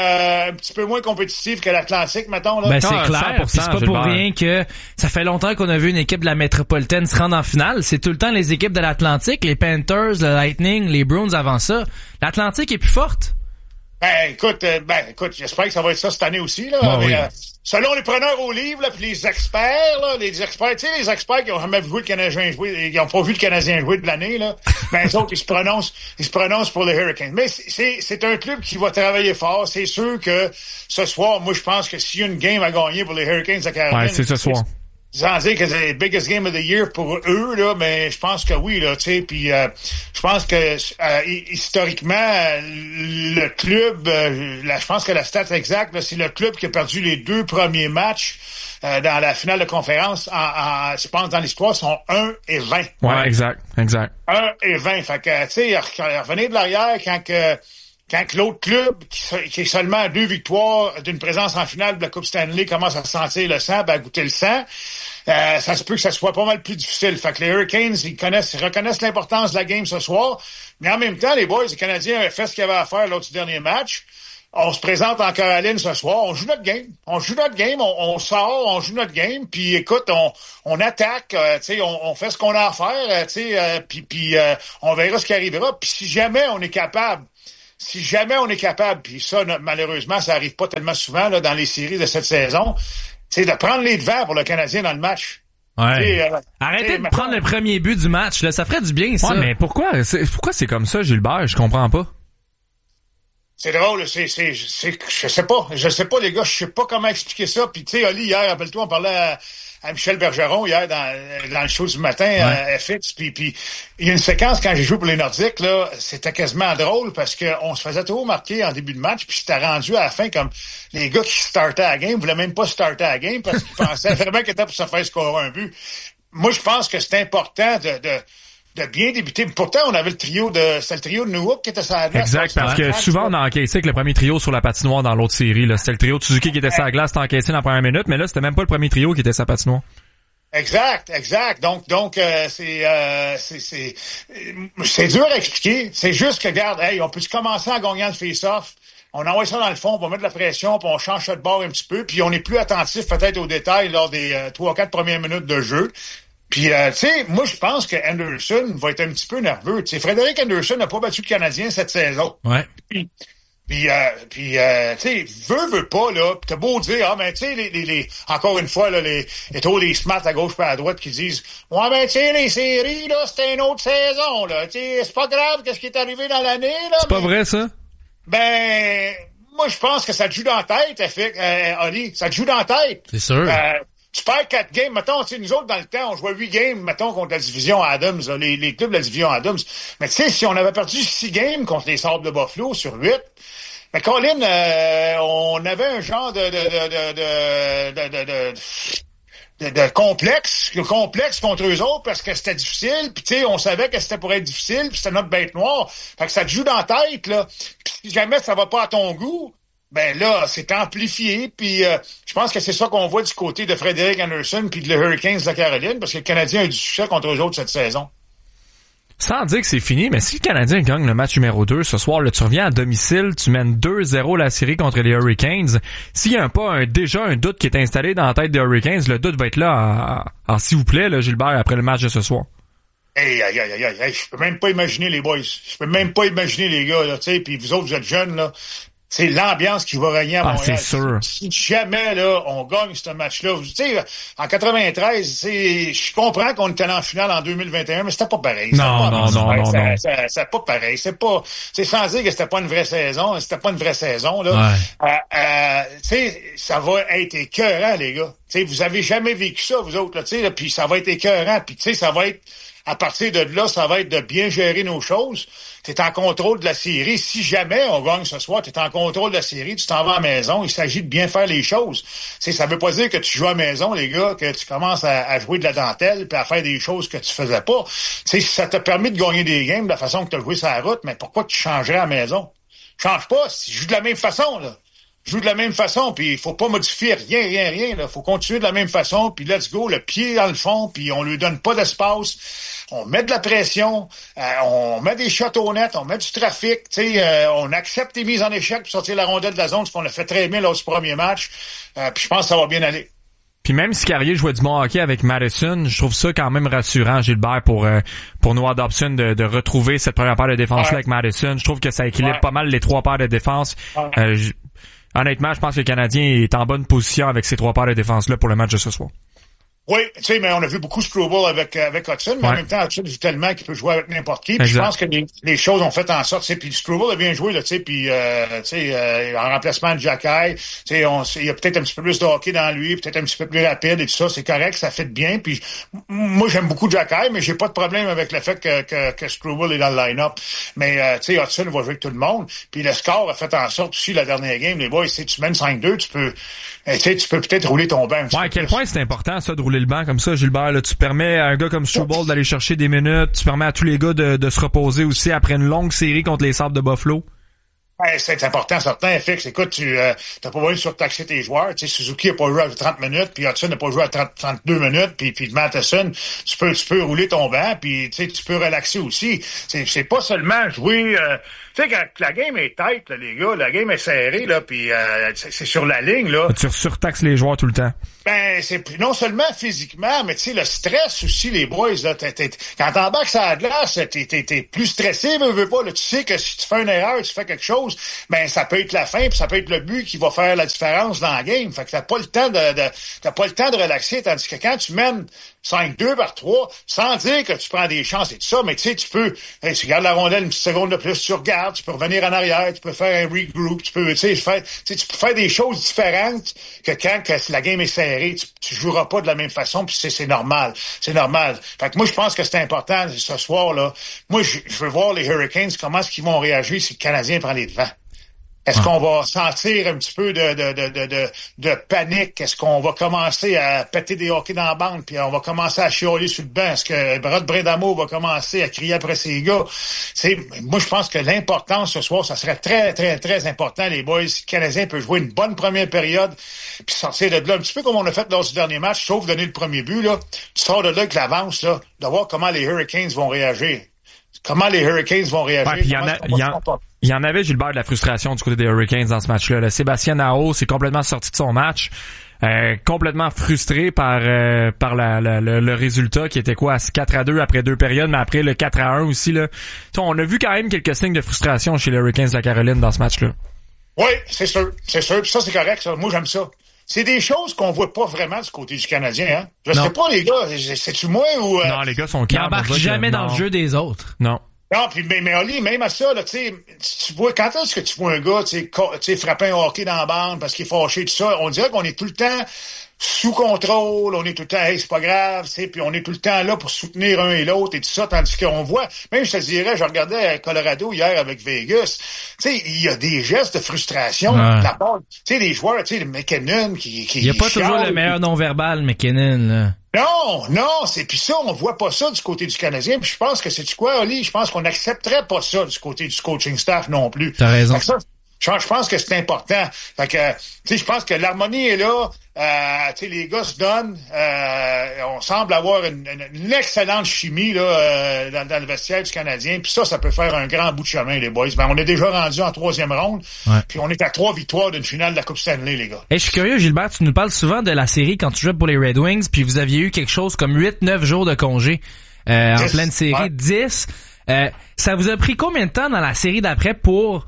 moins compétitive que l'Atlantique, mettons, là? Ben, c'est clair. Pis c'est pas pour rien que ça fait longtemps qu'on a vu une équipe de la métropolitaine se rendre en finale. C'est tout le temps les équipes de l'Atlantique, les Panthers, le Lightning, les Bruins avant ça. L'Atlantique est plus forte. Ben écoute, j'espère que ça va être ça cette année aussi, là. Bon, mais, oui. Selon les preneurs au livre, là, puis les experts, tu sais, les experts qui ont jamais vu le Canadien jouer, qui ont pas vu le Canadien jouer de l'année, là, ben eux autres, ils se prononcent pour les Hurricanes. Mais c'est un club qui va travailler fort. C'est sûr que ce soir, moi je pense que s'il y a une game à gagner pour les Hurricanes de Caroline, ouais, c'est ce soir. Sans dire que c'est le biggest game of the year pour eux, là, mais je pense que oui, là, tu sais, puis je pense que historiquement, le club, je pense que la stat exacte, là, c'est le club qui a perdu les 2 premiers matchs dans la finale de conférence, je pense, dans l'histoire, sont 1-20. Ouais, exact. 1-20. Fait que, tu sais, revenez de l'arrière quand l'autre club, qui est seulement à 2 victoires d'une présence en finale de la Coupe Stanley, commence à sentir le sang, à goûter le sang, ça se peut que ça soit pas mal plus difficile. Fait que les Hurricanes, ils reconnaissent l'importance de la game ce soir, mais en même temps, les boys, les Canadiens avaient fait ce qu'ils avaient à faire l'autre dernier match. On se présente en Caroline ce soir, on joue notre game. On sort, on joue notre game, puis écoute, on attaque, tu sais, on fait ce qu'on a à faire, tu sais, puis on verra ce qui arrivera. Puis si jamais on est capable, puis ça, malheureusement, ça arrive pas tellement souvent là, dans les séries de cette saison, c'est de prendre les devants pour le Canadien dans le match. Ouais. Arrêtez de prendre le premier but du match, là, ça ferait du bien, ça. Ouais, mais pourquoi c'est comme ça, Gilbert? Je comprends pas. C'est drôle, je sais pas, les gars, je sais pas comment expliquer ça. Puis tu sais, Oli, hier, rappelle-toi, on parlait à Michel Bergeron hier dans le show du matin à FX. Puis il y a une séquence quand j'ai joué pour les Nordiques, là, c'était quasiment drôle parce que on se faisait trop marquer en début de match, puis c'était rendu à la fin comme les gars qui startaient à la game voulaient même pas starter à la game parce qu'ils pensaient vraiment qu'ils étaient pour se faire scorer un but. Moi, je pense que c'est important de bien débuter. Pourtant, on avait c'était le trio de Newhook qui était sur la glace. Exact, parce que souvent, on a encaissé avec le premier trio sur la patinoire dans l'autre série, là. C'était le trio de Suzuki qui était sur la glace, t'as encaissé dans la première minute, mais là, c'était même pas le premier trio qui était sur la patinoire. Exact. Donc, c'est dur à expliquer. C'est juste que, regarde, on peut commencer en gagnant le face-off? On envoie ça dans le fond, on va mettre de la pression, puis on change ça de bord un petit peu, puis on est plus attentif peut-être aux détails lors des 3-4 premières minutes de jeu. Puis, tu sais, moi, je pense que Anderson va être un petit peu nerveux. Tu sais, Frédéric Anderson n'a pas battu le Canadien cette saison. Ouais. Puis tu sais, veut pas, là, pis t'as beau dire, mais tu sais, encore une fois, là, il y a trop des smats à gauche et à droite qui disent, ouais, ben, tu sais, les séries, là, c'était une autre saison, là. Tu sais, c'est pas grave qu'est-ce qui est arrivé dans l'année, là. C'est pas vrai, ça? Ben, moi, je pense que ça te joue dans la tête, Oli. Ça te joue dans la tête. C'est sûr. Tu perds 4 games, mettons, tu sais, nous autres, dans le temps, on jouait 8 games, mettons, contre la division Adams, là, les clubs de la division Adams. Mais tu sais, si on avait perdu 6 games contre les Sabres de Buffalo sur 8, mais Colin, on avait un genre de complexe contre eux autres parce que c'était difficile, puis tu sais, on savait que c'était pour être difficile, puis c'était notre bête noire. Fait que ça te joue dans la tête, là. Puis si jamais ça va pas à ton goût, ben là, c'est amplifié, puis je pense que c'est ça qu'on voit du côté de Frédéric Anderson puis de les Hurricanes de la Caroline, parce que le Canadien a eu du succès contre eux autres cette saison. Sans dire que c'est fini, mais si le Canadien gagne le match numéro 2 ce soir, là, tu reviens à domicile, tu mènes 2-0 la série contre les Hurricanes. S'il y a déjà un doute qui est installé dans la tête des Hurricanes, le doute va être là s'il vous plaît, là, Gilbert, après le match de ce soir. Hey, je peux même pas imaginer les boys. Je peux même pas imaginer les gars, là, tu sais, puis vous autres, vous êtes jeunes, là. c'est l'ambiance qui va régner à Montréal. C'est sûr. Si jamais, là, on gagne ce match-là, tu sais, en 93, je comprends qu'on était en finale en 2021, mais c'était pas pareil. Non. C'est pas pareil. C'est sans dire que c'était pas une vraie saison, là. Ouais. Tu sais, ça va être écœurant, les gars. Tu sais, vous avez jamais vécu ça, vous autres, là, tu sais, là, puis ça va être écœurant, puis tu sais, ça va être, à partir de là, ça va être de bien gérer nos choses. Tu es en contrôle de la série. Si jamais on gagne ce soir, tu es en contrôle de la série, tu t'en vas à la maison. Il s'agit de bien faire les choses. T'sais, ça veut pas dire que tu joues à la maison, les gars, que tu commences à jouer de la dentelle puis à faire des choses que tu faisais pas. T'sais, ça t'a permis de gagner des games de la façon que tu as joué sur la route, mais pourquoi tu changerais à la maison? Change pas. Si je joue de la même façon, là. Joue de la même façon, puis il faut pas modifier rien, là. Faut continuer de la même façon, puis let's go, le pied dans le fond, puis on lui donne pas d'espace. On met de la pression, on met des shots au net, on met du trafic, on accepte les mises en échec pour sortir la rondelle de la zone, ce qu'on a fait très bien lors du premier match. Puis je pense que ça va bien aller. Puis même si Carrier jouait du bon hockey avec Madison, je trouve ça quand même rassurant, Gilbert, pour Noah Dobson de retrouver cette première paire de défense-là avec Madison. Je trouve que ça équilibre pas mal les trois paires de défense. Honnêtement, je pense que le Canadien est en bonne position avec ces trois paires de défense-là pour le match de ce soir. Oui, tu sais, mais on a vu beaucoup Struble avec Hudson, mais en même temps, Hudson joue tellement qu'il peut jouer avec n'importe qui. Puis je pense que les choses ont fait en sorte, tu sais, puis Struble a bien joué, là, tu sais, puis en remplacement de Jacky, tu sais, il y a peut-être un petit peu plus de hockey dans lui, peut-être un petit peu plus rapide et tout ça, c'est correct, ça fait bien. Puis moi, j'aime beaucoup Jacky, mais j'ai pas de problème avec le fait que Struble est dans le line-up. Mais tu sais, Hudson va jouer avec tout le monde. Puis le score a fait en sorte aussi la dernière game, les boys, si tu mènes 5-2, tu peux peut-être rouler ton banc. Ouais, à quel point c'est important ça de rouler le banc comme ça, Gilbert, là, tu permets à un gars comme Struble d'aller chercher des minutes, tu permets à tous les gars de se reposer aussi après une longue série contre les Sabres de Buffalo. Ouais, c'est important, certain. Fix, écoute, t'as pas besoin de surtaxer tes joueurs. Tu sais, Suzuki n'a pas joué à 30 minutes, puis Hudson n'a pas joué à 32 minutes, puis Matheson, tu peux rouler ton banc, puis tu peux relaxer aussi. C'est pas seulement jouer. Tu sais, quand la game est tight, là, les gars, la game est serrée, là, puis c'est sur la ligne, là. Tu surtaxes les joueurs tout le temps. Ben, c'est non seulement physiquement, mais tu sais, le stress aussi, les boys, là, quand t'embarques sur la glace, t'es plus stressé, mais veux pas, là, tu sais que si tu fais une erreur, tu fais quelque chose, ben, ça peut être la fin, puis ça peut être le but qui va faire la différence dans la game. Fait que t'as pas le temps de relaxer, tandis que quand tu mènes 5-2 par 3, sans dire que tu prends des chances et tout ça, mais tu sais, tu gardes la rondelle une petite seconde de plus, tu regardes, tu peux revenir en arrière, tu peux faire un regroup, tu peux faire des choses différentes que quand la game est serrée, tu joueras pas de la même façon, puis c'est normal. C'est normal. Fait que moi, je pense que c'est important ce soir, là. Moi, je veux voir les Hurricanes, comment est-ce qu'ils vont réagir si le Canadien prend les devants. Est-ce qu'on va sentir un petit peu de panique? Est-ce qu'on va commencer à péter des hockey dans la bande puis on va commencer à chialer sur le banc? Est-ce que Rod Brind'Amour va commencer à crier après ses gars? Moi, je pense que l'importance ce soir, ça serait très, très, très important, les boys. Le Canadien peut jouer une bonne première période puis sortir de là un petit peu comme on a fait lors du dernier match, sauf donner le premier but, là. Tu sors de là avec l'avance, là, de voir comment les Hurricanes vont réagir. Comment les Hurricanes vont réagir. Ouais, il y en avait, Gilbert, de la frustration du côté des Hurricanes dans ce match-là. Là. Sébastien Aho s'est complètement sorti de son match, complètement frustré par le résultat qui était quoi, 4-2 après 2 périodes, mais après le 4-1 aussi. Là. On a vu quand même quelques signes de frustration chez les Hurricanes de la Caroline dans ce match-là. Oui, c'est sûr. Puis ça, c'est correct. Ça. Moi, j'aime ça. C'est des choses qu'on voit pas vraiment du côté du Canadien, hein. Je sais pas, les gars, c'est-tu moi ou... Non, les gars sont calmes. Ils n'embarquent jamais dans le jeu des autres. Non. Non, puis mais Oli, même à ça, là, tu vois, quand est-ce que tu vois un gars, tu sais, frapper un hockey dans la bande parce qu'il est fâché, tout ça, on dirait qu'on est tout le temps sous contrôle, on est tout le temps, hey, c'est pas grave, tu sais, puis on est tout le temps là pour soutenir un et l'autre et tout ça, tandis qu'on voit, même je te dirais, je regardais à Colorado hier avec Vegas, tu sais, il y a des gestes de frustration de la part, tu sais, des joueurs, tu sais, McKinnon qui il y a pas toujours le meilleur non-verbal, McKinnon, là. Non, c'est puis ça, on voit pas ça du côté du Canadien, puis je pense que c'est quoi, Oli, je pense qu'on n'accepterait pas ça du côté du coaching staff non plus. T'as raison. Je pense que c'est important. Fait que, tu sais, je pense que l'harmonie est là. Tu sais, les gars se donnent. On semble avoir une excellente chimie là dans le vestiaire du Canadien. Puis ça peut faire un grand bout de chemin, les boys. Ben, on est déjà rendu en 3e ronde. Ouais. Puis on est à 3 victoires d'une finale de la Coupe Stanley, les gars. Je suis curieux, Gilbert, tu nous parles souvent de la série quand tu jouais pour les Red Wings, puis vous aviez eu quelque chose comme 8-9 jours de congé en pleine série, 10. Ça vous a pris combien de temps dans la série d'après pour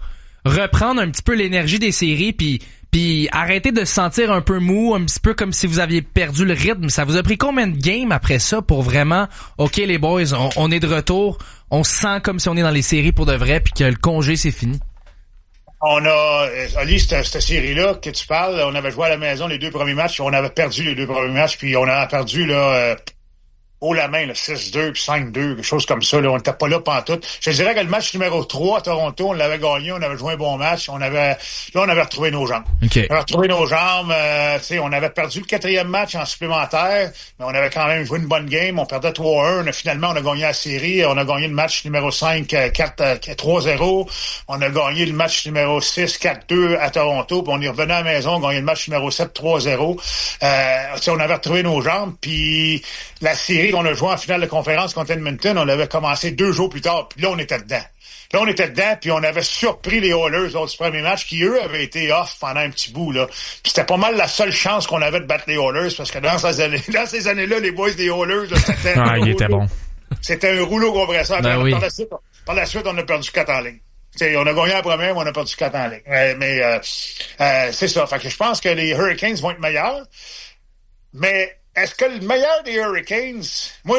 reprendre un petit peu l'énergie des séries puis arrêter de se sentir un peu mou, un petit peu comme si vous aviez perdu le rythme. Ça vous a pris combien de games après ça pour vraiment, OK les boys, on est de retour, on se sent comme si on est dans les séries pour de vrai puis que le congé c'est fini? On a, Ali, cette série-là que tu parles, on avait joué à la maison les 2 premiers matchs, on avait perdu les 2 premiers matchs, puis on a perdu là haut la main, là, 6-2 puis 5-2, quelque chose comme ça. Là, on n'était pas là pantoute. Je te dirais que le match numéro 3 à Toronto, on l'avait gagné, on avait joué un bon match, on avait retrouvé nos jambes. Okay. On avait retrouvé nos jambes, on avait perdu le 4e match en supplémentaire, mais on avait quand même joué une bonne game, on perdait 3-1, finalement on a gagné la série, on a gagné le match numéro 5 3-0, on a gagné le match numéro 6 4-2 à Toronto, puis on est revenu à la maison, on a gagné le match numéro 7 3-0. On avait retrouvé nos jambes, puis la série qu'on a joué en finale de conférence contre Edmonton, on l'avait commencé 2 jours plus tard, puis là, on était dedans. Puis on avait surpris les Oilers lors du premier match, qui, eux, avaient été off pendant un petit bout, là. Puis c'était pas mal la seule chance qu'on avait de battre les Oilers, parce que dans ces années-là, les boys des Oilers, là, c'était il était bon. C'était un rouleau compresseur. Ben oui. Par la suite, on a perdu 4 en ligne. T'sais, on a gagné la première, mais on a perdu 4 en ligne. Mais c'est ça. Fait que je pense que les Hurricanes vont être meilleurs. Mais est-ce que le meilleur des Hurricanes... Moi,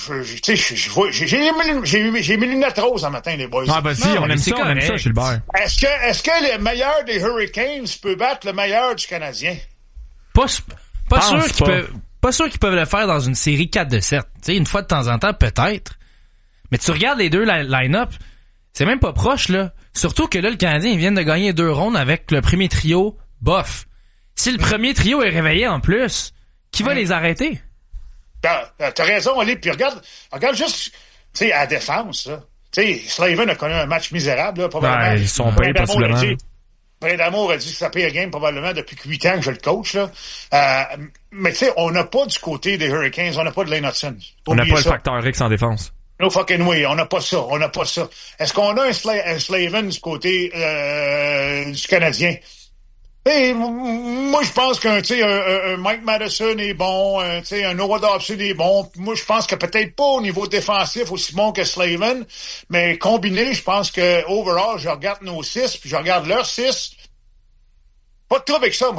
j'ai mis les lunettes roses un matin, les boys. Ah, ben si, on aime ça, Gilbert. Est-ce que le meilleur des Hurricanes peut battre le meilleur du Canadien? Pas sûr qu'ils peuvent le faire dans une série 4-7. Tu sais, une fois de temps en temps, peut-être. Mais tu regardes les deux line-up, c'est même pas proche, là. Surtout que là, le Canadien, ils viennent de gagner 2 rondes avec le premier trio, bof. Si le premier trio est réveillé en plus... Qui va les arrêter? T'as raison, Ali. Puis regarde juste, tu sais, à la défense, là. Tu sais, Slavin a connu un match misérable, là, probablement. Ils sont payés, possiblement. Brindamour a dit que ça paye game, probablement, depuis 8 ans que je le coach, là. Mais tu sais, on n'a pas du côté des Hurricanes, on n'a pas de Lane Hudson. On n'a pas le facteur X en défense. No fucking way, on n'a pas ça. Est-ce qu'on a un Slavin du côté du Canadien? Hey, moi, je pense qu'un Mike Madison est bon, un Noah Dobson est bon. Moi, je pense que peut-être pas au niveau défensif aussi bon que Slavin, mais combiné, je pense que overall, je regarde nos 6, puis je regarde leurs 6. Pas de trouble avec ça, moi.